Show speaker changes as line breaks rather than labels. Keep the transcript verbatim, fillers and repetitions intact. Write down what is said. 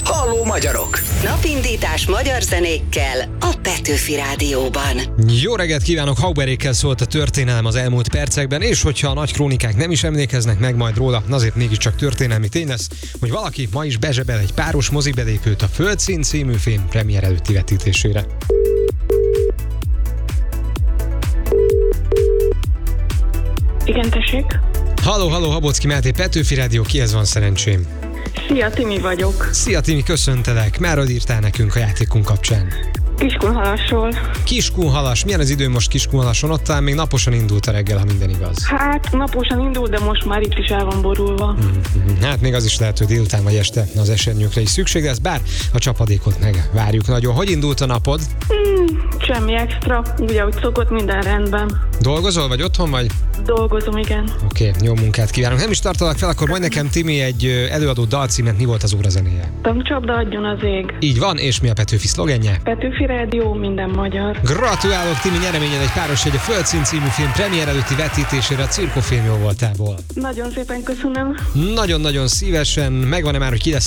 Halló magyarok!
Napindítás magyar zenékkel a Petőfi Rádióban.
Jó reggelt kívánok, Hauberékkel szólt a történelem az elmúlt percekben, és hogyha a nagy krónikák nem is emlékeznek meg majd róla, azért mégiscsak történelmi tény lesz, hogy valaki ma is bezsebel egy páros mozibelépőt a Földszín című film premier előtti vetítésére.
Igen, tessék.
Halló, halló, Habocki Máté, Petőfi Rádió, kihez van szerencsém?
Szia, Timi vagyok.
Szia Timi, köszöntelek, merről írtál nekünk a játékunk kapcsán?
Kiskunhalasról.
Kiskunhalas, milyen az idő most Kiskunhalason? Ott talán még naposan indult a reggel, ha minden igaz.
Hát naposan indul, de most már itt is el van borulva.
Mm-hmm. Hát még az is lehet, hogy délután vagy este az esernyőkre is szükség lesz, bár a csapadékot megvárjuk nagyon. Hogy indult a napod?
Mm, semmi extra, ugye, hogy szokott, minden rendben.
Dolgozol, vagy otthon vagy?
Dolgozom, igen.
Oké, okay, jó munkát kívánok. Nem is tartalak fel, akkor majd nekem Timi egy előadó dalcímet, mi volt az órazenéje?
Tankcsapda adjon az ég.
Így van, és mi a Petőfi szlogenje?
Petőfi Rádió, minden magyar.
Gratulálok, Timi, nyereményed egy páros egy a Földszín című film premier előtti vetítésére a Cirkó Film Jó Voltából.
Nagyon szépen köszönöm.
Nagyon-nagyon szívesen, megvan-e már, hogy ki lesz